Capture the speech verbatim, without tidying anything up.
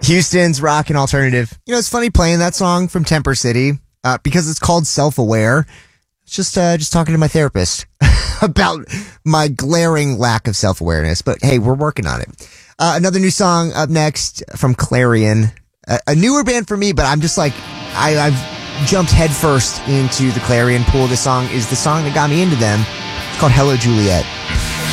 Houston's rock and alternative. You know, it's funny playing that song from Temper City uh, because it's called Self-Aware. It's just, uh, just talking to my therapist about my glaring lack of self-awareness. But hey, we're working on it. Uh, another new song up next from Clarion. A, a newer band for me, but I'm just like, I, I've jumped headfirst into the Clarion pool. This song is the song that got me into them. It's called Hello, Juliet.